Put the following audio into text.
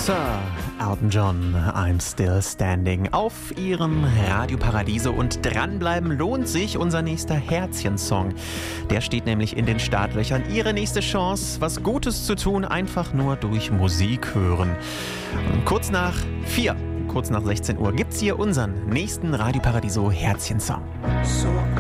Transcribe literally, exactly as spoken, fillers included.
Sir Elton John, I'm Still Standing auf Ihrem Radio Paradiso, und dranbleiben lohnt sich. Unser nächster Herzchensong, der steht nämlich in den Startlöchern. Ihre nächste Chance, was Gutes zu tun, einfach nur durch Musik hören. Und kurz nach vier, kurz nach sechzehn Uhr gibt's hier unseren nächsten Radio Paradiso Herzchensong. So